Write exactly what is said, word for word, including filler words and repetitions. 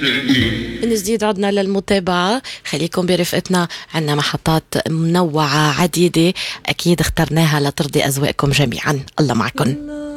من جديد عدنا للمتابعة، خليكم برفقتنا، عنا محطات منوعة عديدة أكيد اخترناها لترضي أذواقكم جميعا. الله معكم.